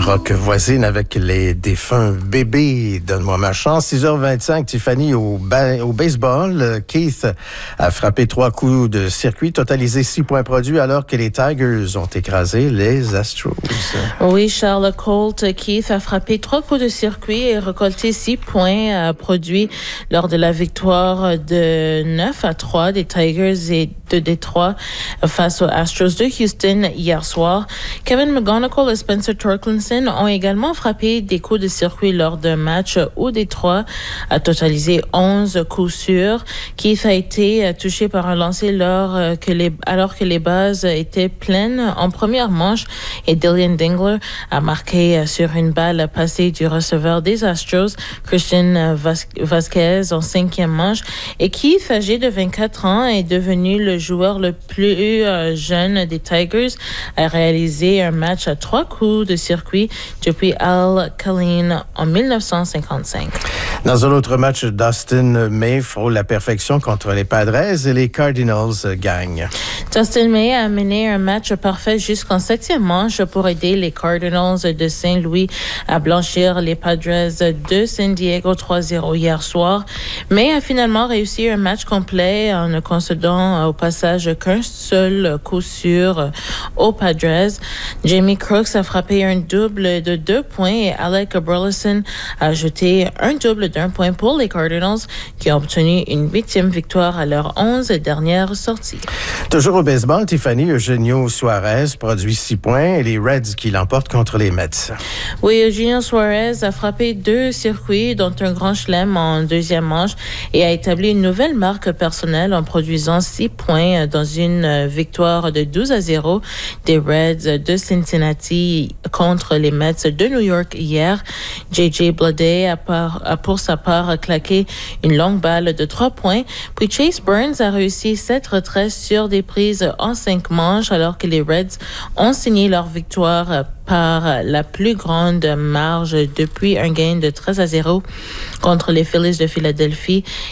rock voisine avec les défunts bébés. Donne-moi ma chance. 6h25, Tiffany au baseball. Keith a frappé 3 coups de circuit, totalisé 6 points produits alors que les Tigers ont écrasé les Astros. Oui, Charles Colt, Keith a frappé 3 coups de circuit et récolté 6 points produits lors de la victoire de 9-3 des Tigers et de Détroit face aux Astros de Houston hier soir. Kevin McGonigal et Spencer Torkelson ont également frappé des coups de circuit lors d'un match où Détroit a totalisé 11 coups sûrs. Keith a été touché par un lancer alors que les bases étaient pleines en première manche et Dillian Dingler a marqué sur une balle passée du receveur des Astros, Christian Vasquez, en 5e manche. Et Keith, âgé de 24 ans, est devenu le joueur le plus jeune des Tigers à réaliser un match à 3 coups de circuit depuis Al Kaline en 1955. Dans un autre match, Dustin May frôle la perfection contre les Padres et les Cardinals gagnent. Dustin May a mené un match parfait jusqu'en 7e manche pour aider les Cardinals de Saint-Louis à blanchir les Padres de San Diego 3-0 hier soir. May a finalement réussi un match complet en ne concédant au passage qu'un seul coup sûr aux Padres. Jamie Crooks a frappé un double de 2 points et Alec Burleson a ajouté un double d'1 point pour les Cardinals qui ont obtenu une 8e victoire à leurs 11 dernières sorties. Toujours au baseball, Tiffany, Eugenio Suarez produit 6 points et les Reds qui l'emportent contre les Mets. Oui, Eugenio Suarez a frappé 2 circuits, dont un grand chelem en 2e manche et a établi une nouvelle marque personnelle en produisant 6 points dans une victoire de 12-0 des Reds de Cincinnati contre les Mets de New York hier. J.J. Bleday a pour sa part claqué une longue balle de 3 points. Puis Chase Burns a réussi 7 retraits sur des prises en 5 manches alors que les Reds ont signé leur victoire par la plus grande marge depuis un gain de 13-0 contre les Phillies de Philadelphie